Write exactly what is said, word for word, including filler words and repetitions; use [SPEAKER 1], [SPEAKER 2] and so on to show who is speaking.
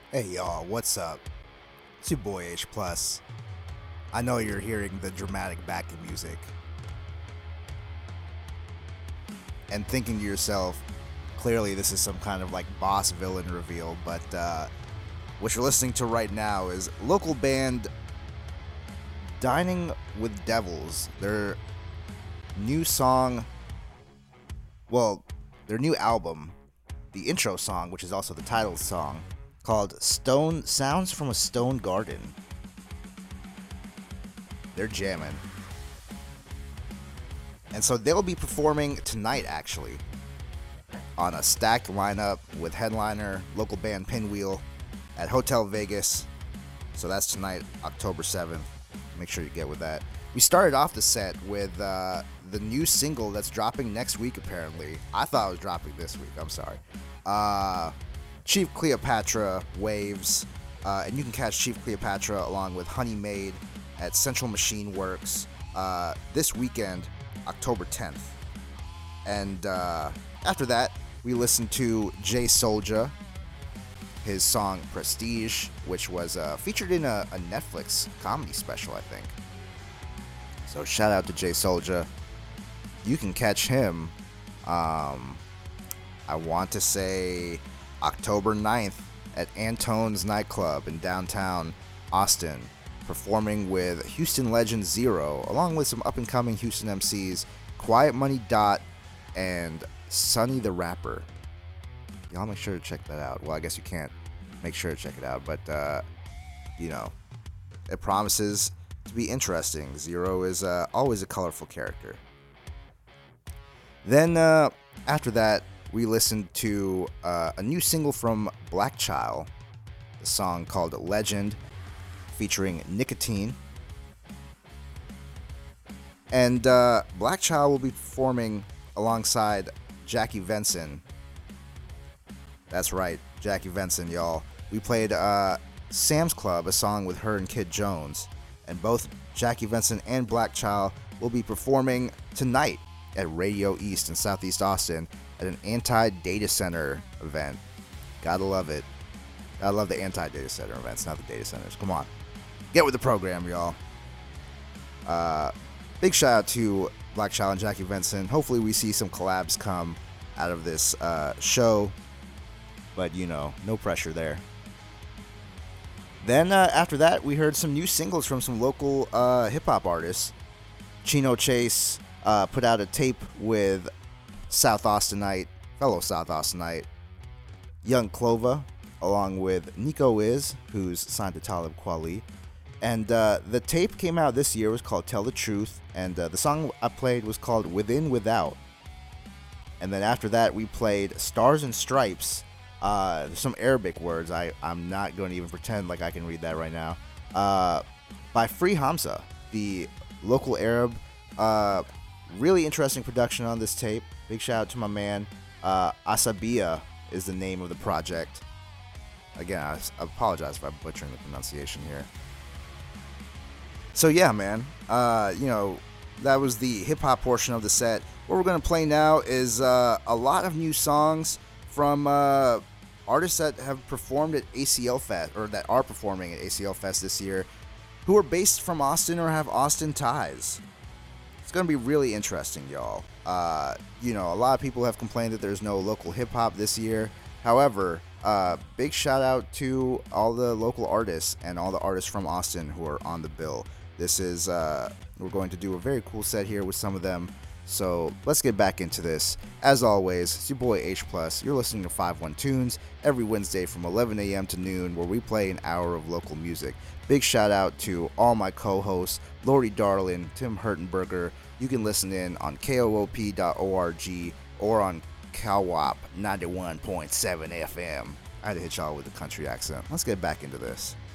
[SPEAKER 1] Hey y'all, what's up? It's your boy H Plus. I know you're hearing the dramatic backing music and thinking to yourself, clearly this is some kind of like boss villain reveal, but uh, what you're listening to right now is local band Dining with Devils. Their new song, well, their new album, the intro song, which is also the title song, called Stone Sounds from a Stone Garden. They're jamming. And so they'll be performing tonight, actually, on a stacked lineup with headliner local band Pinwheel at Hotel Vegas. So that's tonight, October seventh. Make sure you get with that. We started off the set with uh, the new single that's dropping next week, apparently. I thought it was dropping this week. I'm sorry. Uh... Chief Cleopatra, Waves, uh, and you can catch Chief Cleopatra along with Honey Maid at Central Machine Works uh, this weekend, October tenth. And uh, after that, we listened to Jay Soulja, his song Prestige, which was uh, featured in a, a Netflix comedy special, I think. So shout out to Jay Soulja. You can catch him, um, I want to say, October ninth at Antone's Nightclub in downtown Austin, performing with Houston legend Zero, along with some up-and-coming Houston M Cs, Quiet Money Dot and Sonny the Rapper. Y'all make sure to check that out. Well, I guess you can't make sure to check it out, but, uh, you know, it promises to be interesting. Zero is uh, always a colorful character. Then, uh, after that, we listened to uh, a new single from Blackchild, a song called Legend, featuring Nicotine. And uh, Blackchild will be performing alongside Jackie Venson. That's right, Jackie Venson, y'all. We played uh, Sam's Club, a song with her and Kid Jones. And both Jackie Venson and Blackchild will be performing tonight at Radio East in Southeast Austin at an anti-data center event. Gotta love it. Gotta love the anti-data center events, not the data centers. Come on. Get with the program, y'all. Uh, big shout out to Blackchild and Jackie Venson. Hopefully we see some collabs come out of this uh, show. But, you know, no pressure there. Then, uh, after that, we heard some new singles from some local uh, hip-hop artists. Chino Chase uh, put out a tape with South Austinite, fellow South Austinite, Young Clova, along with Nico Is, who's signed to Talib Kweli. And uh, the tape came out this year. It was called Tell the Truth. And uh, the song I played was called Within Without. And then after that, we played Stars and Stripes. Uh, there's some Arabic words. I, I'm not going to even pretend like I can read that right now. Uh, by Free Hamza, the local Arab. Uh, really interesting production on this tape. Big shout out to my man. Uh, Asabiya is the name of the project. Again, I apologize if I'm butchering the pronunciation here. So yeah, man. Uh, you know, that was the hip-hop portion of the set. What we're going to play now is uh, a lot of new songs from uh, artists that have performed at A C L Fest, or that are performing at A C L Fest this year, who are based from Austin or have Austin ties. It's going to be really interesting, y'all. Uh, you know, a lot of people have complained that there's no local hip-hop this year. However, uh, big shout-out to all the local artists and all the artists from Austin who are on the bill. This is, uh, we're going to do a very cool set here with some of them. So let's get back into this. As always, it's your boy H Plus. You're listening to five one Tunes every Wednesday from eleven a.m. to noon, where we play an hour of local music. Big shout out to all my co-hosts, Lordy Darlin, Tim Hertenberger. You can listen in on K O O P dot org or on Kawap ninety-one point seven F M. I had to hit y'all with a country accent. Let's get back into this.